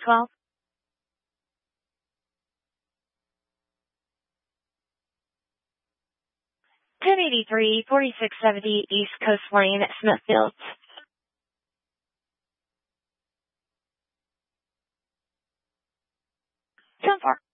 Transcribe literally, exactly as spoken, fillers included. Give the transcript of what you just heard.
twelve. ten eighty-three, forty-six seventy East Coast Lane, Smithfield. ten four.